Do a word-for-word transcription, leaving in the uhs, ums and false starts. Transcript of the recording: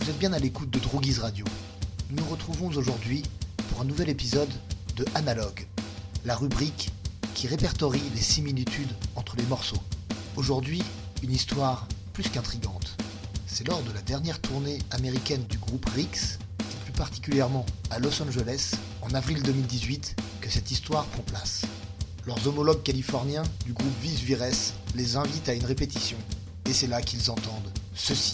Vous êtes bien à l'écoute de Droogies Radio. Nous nous retrouvons aujourd'hui pour un nouvel épisode de Analogue, la rubrique qui répertorie les similitudes entre les morceaux. Aujourd'hui, une histoire plus qu'intrigante. C'est lors de la dernière tournée américaine du groupe Rix, et plus particulièrement à Los Angeles, en avril deux mille dix-huit, que cette histoire prend place. Leurs homologues californiens du groupe Vis Vires les invitent à une répétition, et c'est là qu'ils entendent ceci.